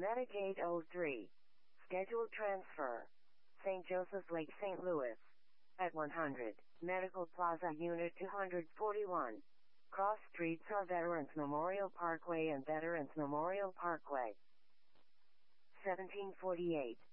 Metagate 03. Scheduled transfer. St. Joseph's Lake, St. Louis. At 100. Medical Plaza Unit 241. Cross streets are Veterans Memorial Parkway and Veterans Memorial Parkway. 1748.